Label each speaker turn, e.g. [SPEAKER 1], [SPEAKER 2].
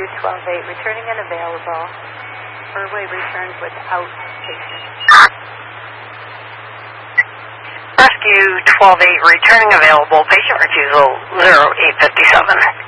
[SPEAKER 1] Rescue 12-8, returning and available. Furway returned without patient.
[SPEAKER 2] Rescue 12-8, returning available. Patient refusal 0857.